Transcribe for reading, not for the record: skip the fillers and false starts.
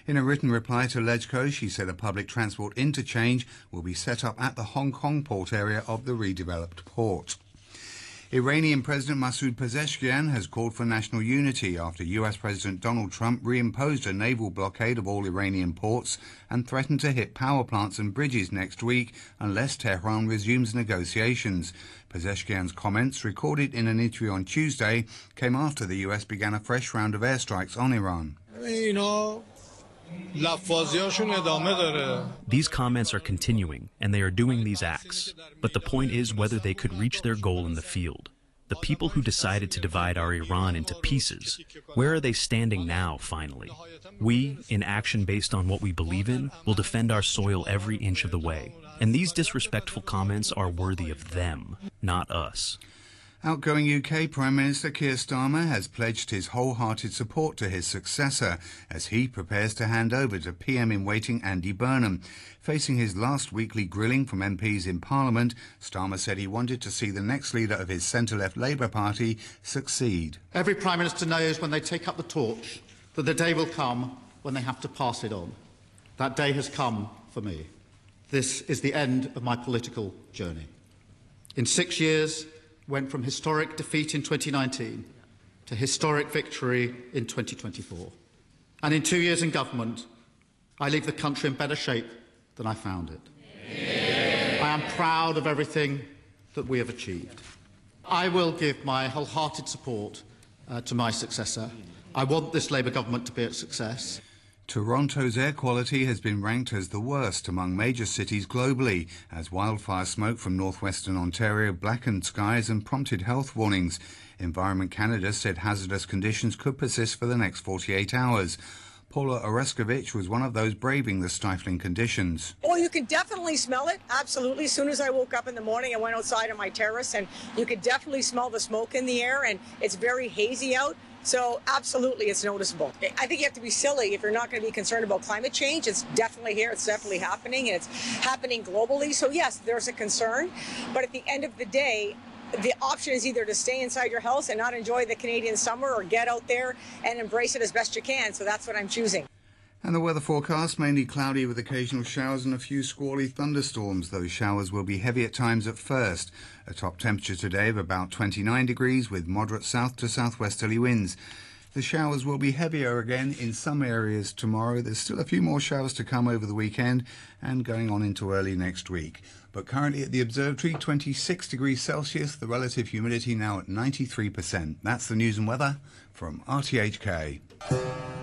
In a written reply to LegCo, she said a public transport interchange will be set up at the Hong Kong port area of the redeveloped port. Iranian President Masoud Pezeshkian has called for national unity after US President Donald Trump reimposed a naval blockade of all Iranian ports and threatened to hit power plants and bridges next week unless Tehran resumes negotiations. Pezeshkian's comments, recorded in an interview on Tuesday, came after the US began a fresh round of airstrikes on Iran. These comments are continuing, and they are doing these acts. But the point is whether they could reach their goal in the field. The people who decided to divide our Iran into pieces, where are they standing now, finally? We, in action based on what we believe in, will defend our soil every inch of the way. And these disrespectful comments are worthy of them, not us. Outgoing UK Prime Minister Keir Starmer has pledged his wholehearted support to his successor as he prepares to hand over to PM-in-waiting Andy Burnham. Facing his last weekly grilling from MPs in Parliament, Starmer said he wanted to see the next leader of his centre-left Labour Party succeed. Every Prime Minister knows when they take up the torch that the day will come when they have to pass it on. That day has come for me. This is the end of my political journey. In 6 years, went from historic defeat in 2019 to historic victory in 2024. And in 2 years in government, I leave the country in better shape than I found it. I am proud of everything that we have achieved. I will give my wholehearted support to my successor. I want this Labour government to be a success. Toronto's air quality has been ranked as the worst among major cities globally as wildfire smoke from northwestern Ontario blackened skies and prompted health warnings. Environment Canada said hazardous conditions could persist for the next 48 hours. Paula Oreskovich was one of those braving the stifling conditions. Oh, you can definitely smell it. Absolutely. As soon as I woke up in the morning, I went outside on my terrace and you could definitely smell the smoke in the air, and it's very hazy out. So absolutely, it's noticeable. I think you have to be silly if you're not going to be concerned about climate change. It's definitely here. It's definitely happening, and it's happening globally. So yes, there's a concern. But at the end of the day, the option is either to stay inside your house and not enjoy the Canadian summer, or get out there and embrace it as best you can. So that's what I'm choosing. And the weather forecast, mainly cloudy with occasional showers and a few squally thunderstorms. Those showers will be heavy at times at first. A top temperature today of about 29 degrees with moderate south to southwesterly winds. The showers will be heavier again in some areas tomorrow. There's still a few more showers to come over the weekend and going on into early next week. But currently at the observatory, 26 degrees Celsius, the relative humidity now at 93%. That's the news and weather from RTHK.